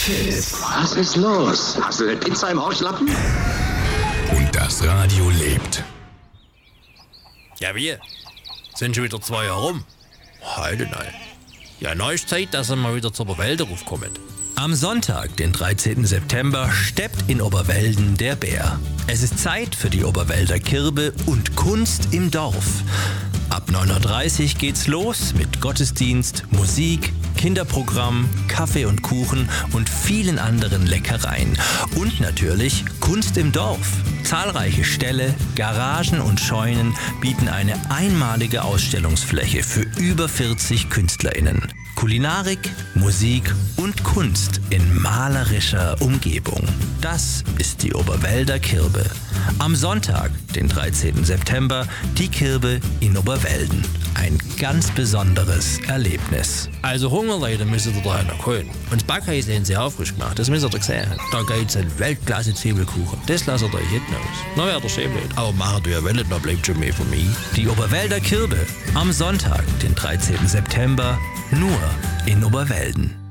Kiss. Was ist los? Hast du eine Pizza im Arschlappen? Und das Radio lebt. Ja, wir sind schon wieder 2 Jahre rum. Heute nein. Ja, neues Zeit, dass er mal wieder zur Oberwälder raufkommt. Am Sonntag, den 13. September, steppt in Oberwälden der Bär. Es ist Zeit für die Oberwälder Kirbe und Kunst im Dorf. Ab 9.30 Uhr geht's los mit Gottesdienst, Musik, Kinderprogramm, Kaffee und Kuchen und vielen anderen Leckereien. Und natürlich Kunst im Dorf. Zahlreiche Ställe, Garagen und Scheunen bieten eine einmalige Ausstellungsfläche für über 40 KünstlerInnen. Kulinarik, Musik und Kunst in malerischer Umgebung. Das ist die Oberwälder Kirbe. Am Sonntag, den 13. September, die Kirbe in Oberwälden. Ein ganz besonderes Erlebnis. Also Hungerleute müsst ihr da noch holen. Und das Backhaus haben sie auch frisch gemacht, das müsst ihr doch sehen. Da gibt's einen Weltklasse-Zwiebelkuchen. Das lasst ihr euch hinten aus. Na, wer der schön wird. Aber machen du ja wollt, dann bleibt schon mehr von mir. Die Oberwälder Kirbe. Am Sonntag, den 13. September, nur in Oberwälden.